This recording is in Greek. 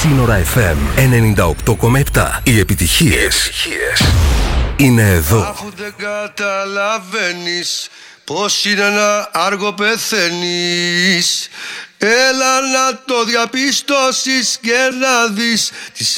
Σύνορα FM 98,7. Οι επιτυχίες είναι εδώ. Αφού δεν καταλαβαίνεις πως είναι να άργο πεθαίνεις, έλα να το διαπιστώσεις και να δεις τις